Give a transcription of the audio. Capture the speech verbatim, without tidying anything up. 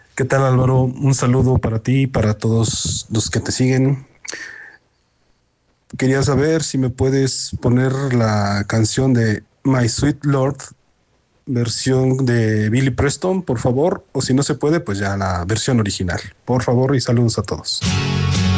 ¿Qué tal, Álvaro? Un saludo para ti y para todos los que te siguen. Quería saber si me puedes poner la canción de My Sweet Lord, versión de Billy Preston, por favor, o si no se puede, pues ya la versión original. Por favor y saludos a todos.